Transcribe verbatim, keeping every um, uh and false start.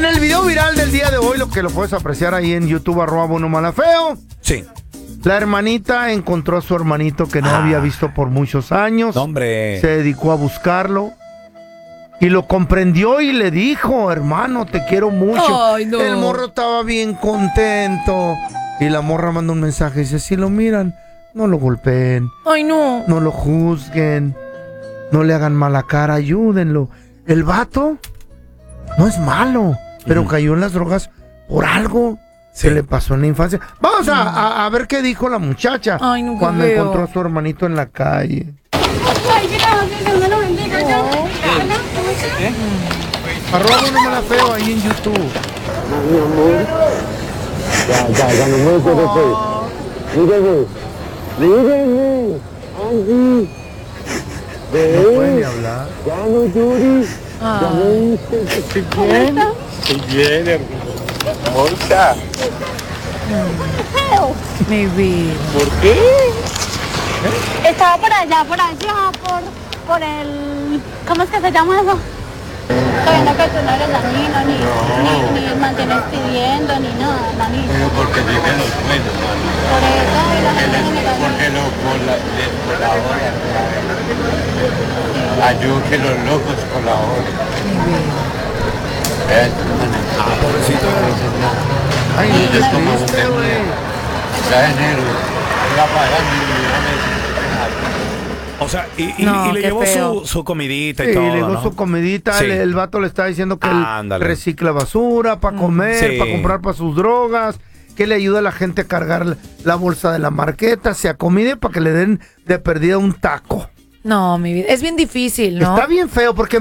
En el video viral del día de hoy, lo que lo puedes apreciar ahí en YouTube, arroba Bueno Malafeo. Sí. La hermanita encontró a su hermanito que no ah. había visto por muchos años. No, hombre. Se dedicó a buscarlo. Y lo comprendió y le dijo, hermano, te quiero mucho. Ay, no. El morro estaba bien contento. Y la morra manda un mensaje y dice, si lo miran, no lo golpeen. Ay, no. No lo juzguen. No le hagan mala cara, ayúdenlo. El vato no es malo, pero mm. cayó en las drogas por algo. Sí. Se le pasó en la infancia. Vamos a, a, a ver qué dijo la muchacha. Ay, no, cuando veo. encontró a su hermanito en la calle. Ay, gracias, Dios me lo bendiga. Oh. ¿Eh? Arroba Bueno Malafeo ahí en YouTube. Mi amor. Ya, ya, ya no me puedo. Mírame. Mírame. Angie. No puede ni hablar. Ya no llores. Ah. Ya me dices. Estoy bien. Estoy bien, hermano. Morsa. Mi vida. ¿Por qué? ¿Eh? Estaba por allá, por allá, por, por el... ¿Cómo es que se llama eso? Sabiendo que tú no eres dañino, ni, no. ni, ni mantienes pidiendo, ni nada, manito. Pero porque viven los buenos, mami. Por eso, y la gente me da Porque los colaboran. Ayuda que los locos colaboren. ¿Eh? Ah, pobrecito. Ay, no es como triste, güey. Ya enero. La pagan O sea, y, y, no, y le llevó su, su comidita y sí, todo, le llevó ¿no? su comidita. Sí. El, el vato le está diciendo que ah, él ándale. recicla basura para comer, sí. para comprar para sus drogas, que le ayuda a la gente a cargar la bolsa de la marqueta, se acomide para que le den de perdida un taco. No, mi vida. Es bien difícil, ¿no? Está bien feo porque